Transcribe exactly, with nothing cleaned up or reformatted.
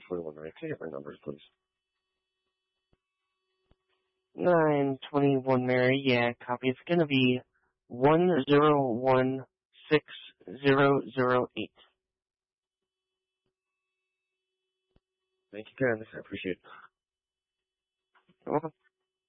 twenty-one, Mary. Can I get my numbers, please? nine twenty-one, Mary. Yeah, copy. It's going to be one zero one six zero zero eight. Thank you, Candace. I appreciate it. You're welcome.